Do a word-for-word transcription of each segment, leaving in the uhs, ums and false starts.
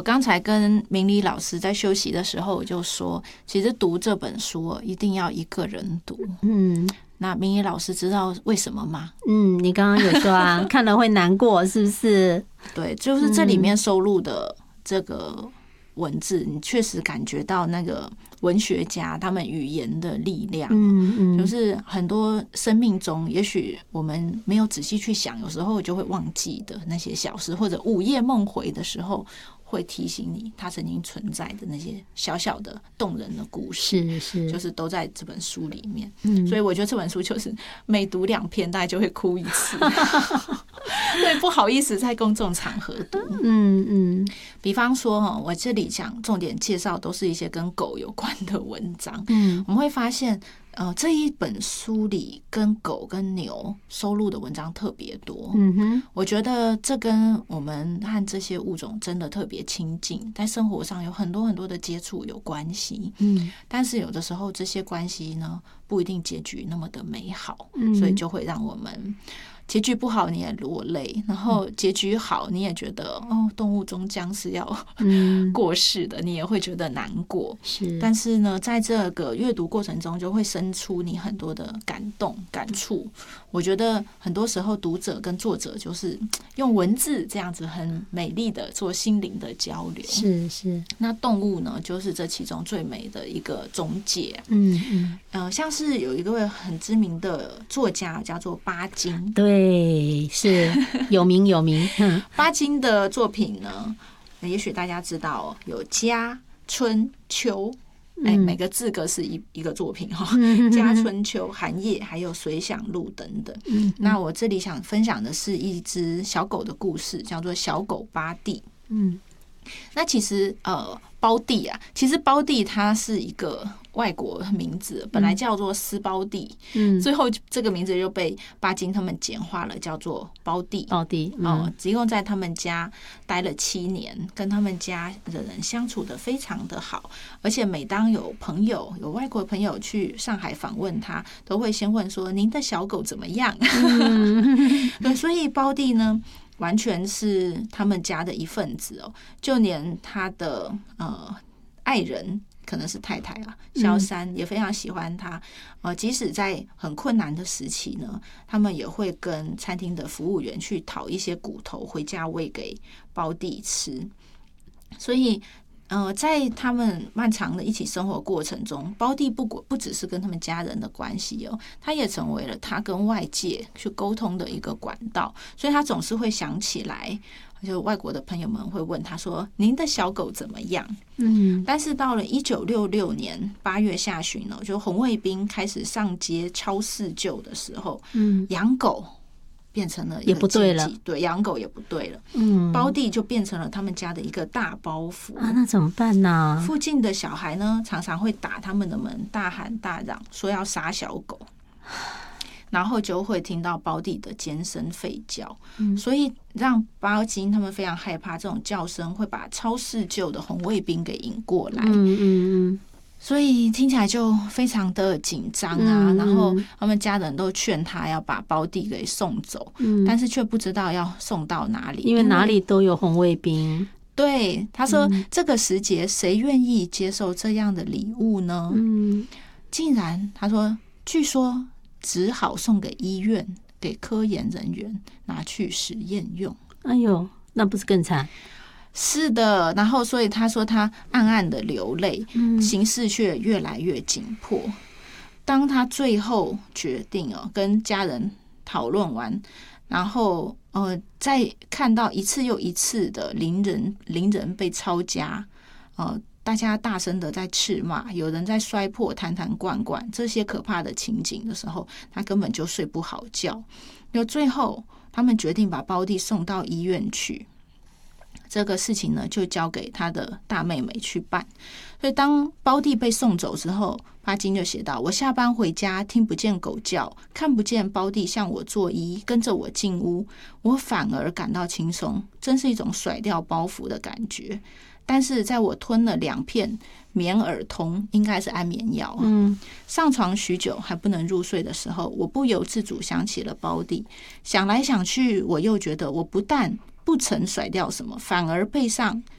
刚才跟明理老师在休息的时候，我就说，其实读这本书一定要一个人读。嗯，那明理老师知道为什么吗？ 嗯，你刚刚有说啊，看了会难过，是不是？ 对，就是这里面收录的这个文字，你确实感觉到那个文学家他们语言的力量。嗯嗯，就是很多生命中，也许我们没有仔细去想，有时候就会忘记的那些小事，或者午夜梦回的时候，会提醒你他曾经存在的那些小小的动人的故事， 是是， 就是都在这本书里面。嗯，所以我觉得这本书就是每读两篇，大概就会哭一次。所以不好意思在公众场合读。嗯嗯，比方说哈，我这里讲重点介绍都是一些跟狗有关的文章。嗯，我们会发现。呃，这一本书里跟狗跟牛收录的文章特别多。嗯哼，我觉得这跟我们和这些物种真的特别亲近，在生活上有很多很多的接触有关系。嗯，但是有的时候这些关系呢，不一定结局那么的美好，嗯，所以就会让我们结局不好你也落泪，然后结局好你也觉得哦，动物终将是要过世的，你也会觉得难过。是，但是呢，在这个阅读过程中，就会生出你很多的感动、感触。我觉得很多时候读者跟作者就是用文字这样子很美丽的做心灵的交流。是是，那动物呢，就是这其中最美的一个中介。嗯嗯，呃，像是有一个很知名的作家叫做巴金。 对。对，是有名有名。 巴金的作品呢，也许大家知道有家、春、秋，哎，每个字格是一一个作品哈。家、春、秋、寒夜，还有随想录等等。那我这里想分享的是一只小狗的故事，叫做小狗巴蒂。嗯，那其实呃，包蒂啊，其实包蒂它是一个外国名字，本来叫做斯包蒂，嗯，最后这个名字就被巴金他们简化了，叫做包蒂。 包蒂， 嗯、哦，一共在他们家待了七年，跟他们家的人相处得非常的好，而且每当有朋友、有外国朋友去上海访问他，都会先问说：“您的小狗怎么样？”嗯、对，所以包蒂呢，完全是他们家的一份子哦，就连他的呃爱人。可能是太太啊，萧珊也非常喜欢他。呃，即使在很困难的时期呢，他们也会跟餐厅的服务员去讨一些骨头回家喂给包蒂吃。所以，呃，在他们漫长的一起生活过程中，包蒂不不只是跟他们家人的关系哦，他也成为了他跟外界去沟通的一个管道。所以他总是会想起来。就外国的朋友们会问他说：“您的小狗怎么样？”嗯，但是到了一九六六年八月下旬呢，就红卫兵开始上街超市救的时候，嗯，养狗变成了一个也不对了， 对，养狗也不对了，嗯，包蒂就变成了他们家的一个大包袱啊，那怎么办呢？ 附近的小孩呢，常常会打他们的门，大喊大嚷，说要杀小狗。然后就会听到包蒂的尖声吠叫，嗯、所以让巴金他们非常害怕这种叫声会把超市救的红卫兵给引过来。嗯嗯嗯，所以听起来就非常的紧张啊。嗯、然后他们家人都劝他要把包蒂给送走，嗯、但是却不知道要送到哪里， 因为哪里都有红卫兵。 对，他说、嗯、这个时节谁愿意接受这样的礼物呢？嗯，竟然他说，据说。只好送给医院，给科研人员拿去实验用。 哎呦，那不是更惨？ 是的，然后所以他说他暗暗的流泪，嗯、形势却越来越紧迫。当他最后决定哦，跟家人讨论完，然后呃，再看到一次又一次的邻人邻人被抄家，呃。大家大声的在斥骂，有人在摔破坛坛罐罐，这些可怕的情景的时候，他根本就睡不好觉。就最后，他们决定把包蒂送到医院去。这个事情呢，就交给他的大妹妹去办。所以，当包蒂被送走之后，巴金就写道：“我下班回家，听不见狗叫，看不见包蒂向我作揖，跟着我进屋，我反而感到轻松，真是一种甩掉包袱的感觉。”但是在我吞了两片棉耳通，应该是安眠药，嗯，上床许久还不能入睡的时候，我不由自主想起了包蒂。想来想去，我又觉得我不但不曾甩掉什么，反而背上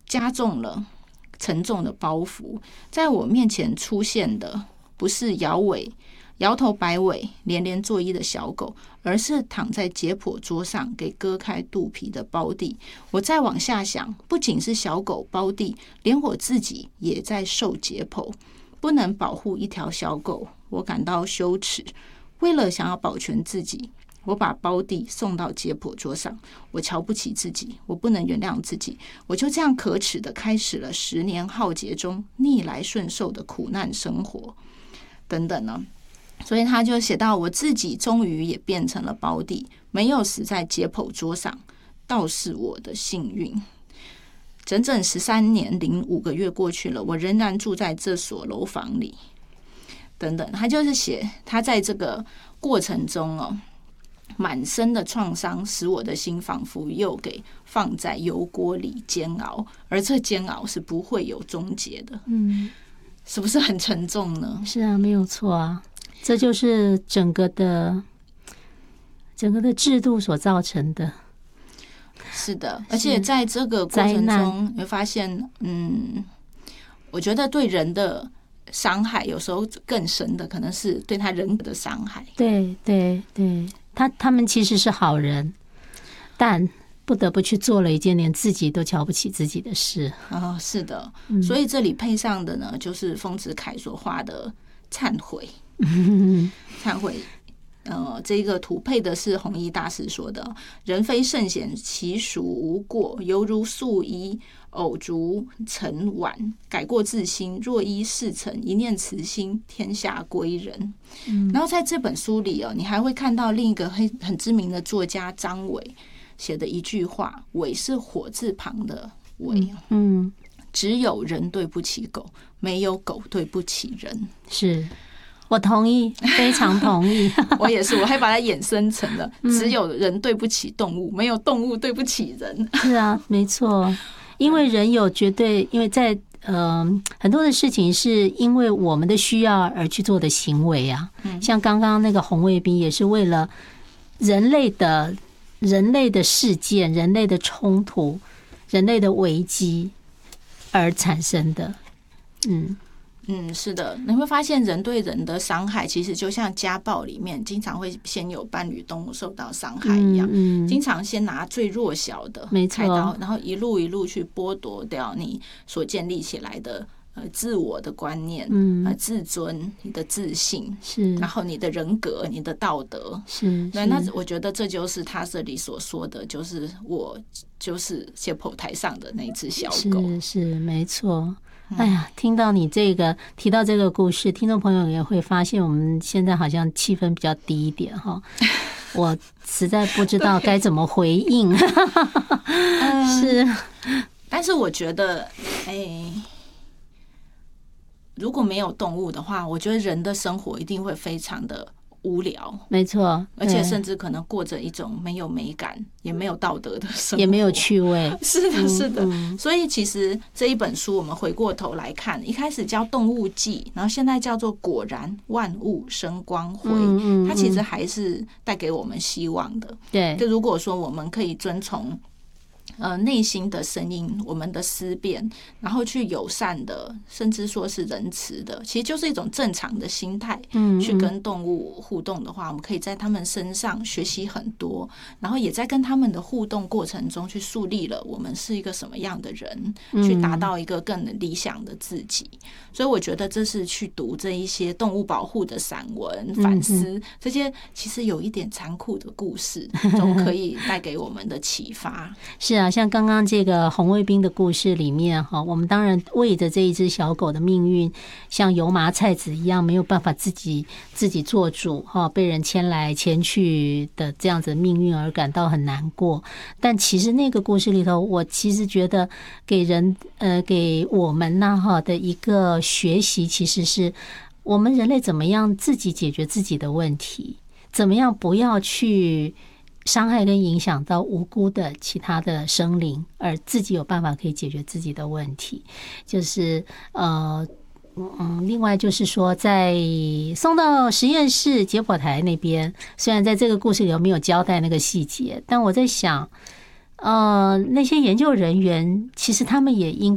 加重了沉重的包袱。在我面前出现的不是摇尾摇头摆尾连连作揖的小狗，而是躺在解剖桌上给割开肚皮的胞弟。我再往下想，不仅是小狗胞弟，连我自己也在受解剖。不能保护一条小狗，我感到羞耻。为了想要保全自己，我把胞弟送到解剖桌上。我瞧不起自己，我不能原谅自己。我就这样可耻的开始了十年浩劫中逆来顺受的苦难生活。等等呢，所以他就写到，我自己终于也变成了胞弟，没有死在解剖桌上，倒是我的幸运。整整十三年零五个月过去了，我仍然住在这所楼房里。等等，他就是写他在这个过程中哦，满身的创伤使我的心仿佛又给放在油锅里煎熬，而这煎熬是不会有终结的。嗯，是不是很沉重呢？ 是啊，没有错啊，这就是整个的整个的制度所造成的。 是的，而且在这个过程中，你会发现，嗯，我觉得对人的伤害有时候更深的，可能是对他人格的伤害。 对对对，他他们其实是好人，但不得不去做了一件连自己都瞧不起自己的事。 哦，是的，所以这里配上的呢，就是丰子恺所画的忏悔，忏悔。呃，这个图配的是弘一大师说的：“人非圣贤，其孰无过？犹如素衣，偶逐尘晚。改过自新，若依世尘，一念慈心，天下归仁。”嗯，然后在这本书里哦，你还会看到另一个很很知名的作家张伟写的一句话：“伟是火字旁的伟。”嗯，只有人对不起狗，没有狗对不起人。 是。我同意，非常同意。 我也是，我还把它衍生成了只有人对不起动物，没有动物对不起人。 是啊，没错，因为人有绝对，因为在呃很多的事情是因为我们的需要而去做的行为啊。像刚刚那个红卫兵也是为了人类的人类的事件、人类的冲突、人类的危机而产生的。嗯。 嗯，是的，你会发现人对人的伤害，其实就像家暴里面经常会先有伴侣动物受到伤害一样，嗯嗯、经常先拿最弱小的开刀，然后一路一路去剥夺掉你所建立起来的呃自我的观念，嗯、呃自尊、你的自信，是，然后你的人格、你的道德，是，对，那我觉得这就是他这里所说的，就是我就是解剖台上的那一只小狗， 是是没错。哎呀，听到你这个提到这个故事，听众朋友也会发现我们现在好像气氛比较低一点哈。我实在不知道该怎么回应。是， 但是我觉得，哎，如果没有动物的话，我觉得人的生活一定会非常的无聊， 没错， 而且甚至可能过着一种没有美感也没有道德的生活， 也没有趣味。 是的，是的。嗯嗯、所以其实这一本书我们回过头来看，一开始叫《动物记》，然后现在叫做《果然万物生光辉》，嗯嗯嗯，它其实还是带给我们希望的。对，就如果说我们可以遵从呃，内心的声音，我们的思辨，然后去友善的，甚至说是仁慈的，其实就是一种正常的心态。嗯，去跟动物互动的话，我们可以在他们身上学习很多，然后也在跟他们的互动过程中去树立了我们是一个什么样的人，去达到一个更理想的自己。所以我觉得这是去读这一些动物保护的散文、反思这些其实有一点残酷的故事，都可以带给我们的启发。 是啊，像刚刚这个红卫兵的故事里面哈，我们当然为着这一只小狗的命运，像油麻菜籽一样没有办法自己自己做主哈，被人牵来牵去的这样子的命运而感到很难过。但其实那个故事里头，我其实觉得给人呃给我们呐哈的一个学习，其实是我们人类怎么样自己解决自己的问题，怎么样不要去伤害跟影响到无辜的其他的生灵，而自己有办法可以解决自己的问题。就是呃嗯，另外就是说，在送到实验室解剖台那边，虽然在这个故事里头没有交代那个细节，但我在想， 呃，那些研究人员其实他们也应